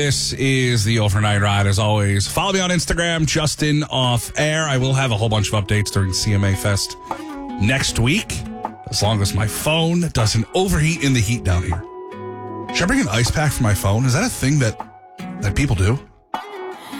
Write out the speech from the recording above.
This is the Overnight Ride. As always, follow me on Instagram, Justin Off Air. I will have a whole bunch of updates during CMA Fest next week, as long as my phone doesn't overheat in the heat down here. Should I bring an ice pack for my phone? Is that a thing that people do?